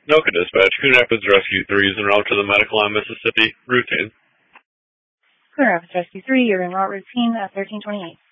NOCA Dispatch, Coon Rapids Rescue 3 is en route to the medical on Mississippi. Routine. Coon Rapids Rescue 3, you're en route routine at 1328.